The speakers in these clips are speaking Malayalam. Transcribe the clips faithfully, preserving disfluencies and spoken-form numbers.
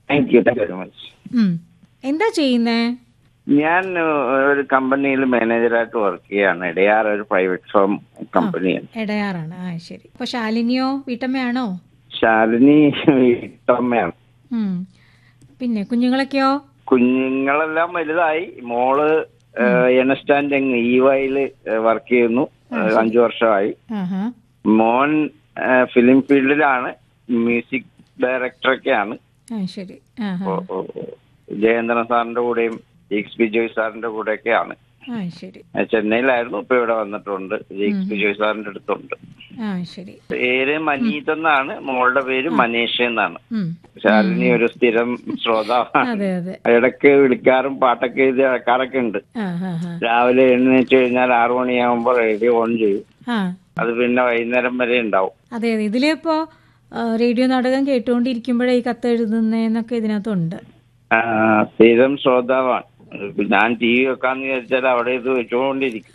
Thank you thank you very much. ഉം. എന്താ ചെയ്യുന്നേ? ഞാൻ ഏഹ്, ഒരു കമ്പനിയിൽ മാനേജറായിട്ട് വർക്ക് ചെയ്യാണ്. ഇടയാർ ഒരു പ്രൈവറ്റ് ഫേം കമ്പനിയാണ്. ഇടയാറാണ്. ആ ശരി. അപ്പൊ ശാലിനിയോ വീട്ടമ്മയാണോ? ശാലിനി വീട്ടമ്മയാണ്. ഉം. പിന്നെ കുഞ്ഞുങ്ങളൊക്കെയോ? കുഞ്ഞുങ്ങളെല്ലാം വലുതായി. മോള് എനസ്റ്റാൻഡ് ഇ വൈയില് വർക്ക് ചെയ്യുന്നു. ഏഹ്, അഞ്ചു വർഷമായി. ആഹാ. മോൻ ഏഹ്, ഫിലിം ഫീൽഡിലാണ്. മ്യൂസിക് ഡയറക്ടറൊക്കെയാണ്. ആ ശരി. ആഹാ. ഓ, ഓ, ഓ. ജയേന്ദ്രൻ സാറിന്റെ കൂടെയും എക്സ് പി ജോയ് സാറിന്റെ കൂടെയൊക്കെയാണ്. ആ ശരി. ഏഹ്, ചെന്നൈയിലായിരുന്നു. ഇപ്പൊ ഇവിടെ വന്നിട്ടുണ്ട്. എക്സ് പി ജോയ് സാറിന്റെ അടുത്തുണ്ട്. ആ ശരി. പേര് മനീത് എന്നാണ്. മോളുടെ പേര് മനീഷ് എന്നാണ്. ഉം. ശാലിനി ഒരു സ്ഥിരം ശ്രോതാവാണ്. അതെ അതെ. ഇടയ്ക്ക് വിളിക്കാറും പാട്ടൊക്കെ എഴുതി ഇറക്കാറൊക്കെ ഉണ്ട്. ആ ഹാ ഹാ. രാവിലെ എഴുന്നേറ്റ് കഴിഞ്ഞാൽ ആറു മണിയാകുമ്പോൾ റേഡിയോ ഓൺ ചെയ്യും. ആ അത് പിന്നെ വൈകുന്നേരം വരെ ഉണ്ടാവും. അതെ അതെ. ഇതിലിപ്പോ ആ, റേഡിയോ നാടകം കേട്ടുകൊണ്ടിരിക്കുമ്പോഴേ ഈ കത്ത് എഴുതുന്നേന്നൊക്കെ ഇതിനകത്തുണ്ട്. ആ, സ്ഥിരം ശ്രോതാവാണ്. ഞാൻ ടി വി വെക്കാന്ന് വിചാരിച്ചാൽ അവിടെ ഇത് വെച്ചുകൊണ്ടിരിക്കും.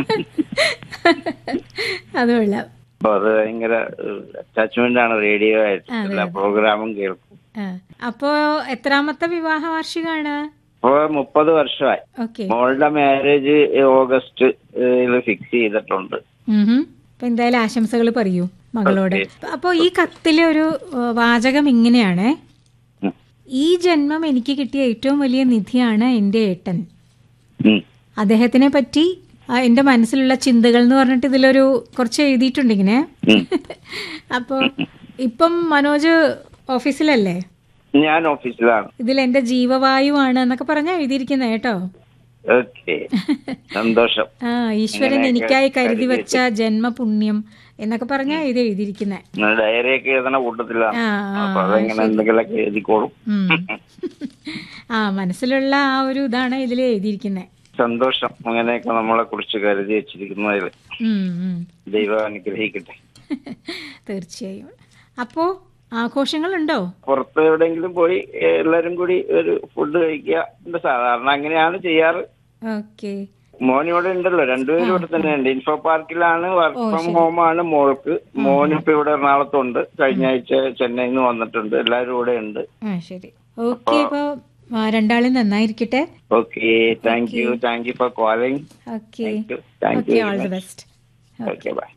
അത് കൊള്ളാം. അപ്പൊ അത് ഭയങ്കര അറ്റാച്ച്മെന്റ് ആണ് റേഡിയോ ആയിട്ട്. എല്ലാ പ്രോഗ്രാമും കേൾക്കും. ആ. അപ്പോ എത്രാമത്തെ വിവാഹ വാർഷികമാണ്? ഇപ്പൊ മുപ്പത് വർഷമായി. ഓക്കെ. മോളുടെ മാരേജ് ഓഗസ്റ്റ് ഫിക്സ് ചെയ്തിട്ടുണ്ട്. അപ്പൊ എന്തായാലും ആശംസകൾ പറയൂ മകളോട്. Okay. അപ്പൊ ഈ കത്തിലെ ഒരു ഏഹ്, വാചകം ഇങ്ങനെയാണേ: ഉം. ഈ ജന്മം എനിക്ക് കിട്ടിയ ഏറ്റവും വലിയ നിധിയാണ് എൻ്റെ ഏട്ടൻ. ഉം. അദ്ദേഹത്തിനെ പറ്റി ആ, എൻ്റെ മനസ്സിലുള്ള ചിന്തകൾ എന്ന് പറഞ്ഞിട്ട് ഇതിലൊരു കുറച്ച് എഴുതിയിട്ടുണ്ട് ഇങ്ങനെ. ഉം. അപ്പോൾ ഇപ്പം മനോജ് ഓഫീസിലല്ലേ? ഞാൻ ഓഫീസിലാണ്. ഇതിൽ എൻ്റെ ജീവവായുവാണ് എന്നൊക്കെ പറഞ്ഞാ എഴുതിയിരിക്കുന്നത് കേട്ടോ. ഓക്കെ, സന്തോഷം. ആ, ഈശ്വരൻ എനിക്കായി കരുതി വെച്ച ജന്മപുണ്യം എന്നൊക്കെ പറഞ്ഞാ ഇത് എഴുതിയിരിക്കുന്നത്. ഡയറിയൊക്കെ എഴുതണ കൂട്ടത്തിലാണ്. ആ, ആ, അപ്പൊ അതെങ്ങനെ എന്തെങ്കിലുമൊക്കെ എഴുതിക്കോളും. ഉം. ആ, മനസ്സിലുള്ള ആ ഒരു ഇതാണ് ഇതിൽ എഴുതിയിരിക്കുന്നത്. സന്തോഷം അങ്ങനെയൊക്കെ നമ്മളെ കുറിച്ച് കരുതി വെച്ചിരിക്കുന്നതിൽ. ദൈവം അനുഗ്രഹിക്കട്ടെ. തീർച്ചയായും. അപ്പോ ആഘോഷങ്ങളുണ്ടോ? പുറത്ത് എവിടെയെങ്കിലും പോയി എല്ലാരും കൂടി ഒരു ഫുഡ് കഴിക്കുക. സാധാരണ അങ്ങനെയാണ് ചെയ്യാറ്. ഓക്കെ. മോൻ ഇവിടെ ഉണ്ടല്ലോ, രണ്ടുപേരും ഇവിടെ തന്നെ ഉണ്ട്. ഇൻഫോ പാർക്കിലാണ്. വർക്ക് ഫ്രം ഹോം ആണ് മോൾക്ക്. മോനിപ്പോ ഇവിടെ എറണാകുളത്തുണ്ട്. കഴിഞ്ഞ ആഴ്ച ചെന്നൈയിൽ നിന്ന് വന്നിട്ടുണ്ട്. എല്ലാവരും ഇവിടെ ഉണ്ട്. ആ ശരി. ഓക്കെ. അപ്പൊ രണ്ടാളും നന്നായിരിക്കട്ടെ. Okay, thank you thank you for calling. Okay. Thank okay, U. All the best. Okay, by.